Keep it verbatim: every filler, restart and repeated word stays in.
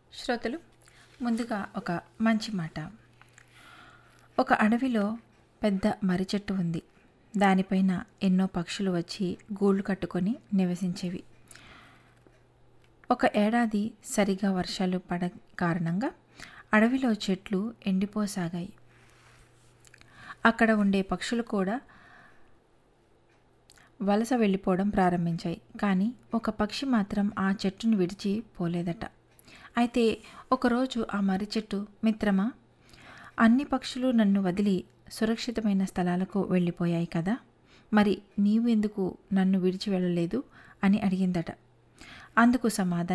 శ్రోతలు, ముందుగా ఒక మంచి మాట. ఒక అడవిలో పెద్ద మర్రి చెట్టు ఉంది. దానిపైన ఎన్నో పక్షులు వచ్చి గూళ్ళు కట్టుకొని నివసించేవి. ఒక ఏడాది సరిగా వర్షాలు పడ కారణంగా అడవిలో చెట్లు ఎండిపోసాగాయి. అక్కడ ఉండే పక్షులు కూడా వలస వెళ్ళిపోవడం ప్రారంభించాయి. కానీ ఒక పక్షి మాత్రం ఆ చెట్టును విడిచి పోలేదట. అయితే ఒకరోజు ఆ మర్రి చెట్టు, మిత్రమా, అన్ని పక్షులు నన్ను వదిలి సురక్షితమైన స్థలాలకు వెళ్ళిపోయాయి కదా, మరి నీవు ఎందుకు నన్ను విడిచి వెళ్ళలేదు అని అడిగిందట. అందుకు సమాధానం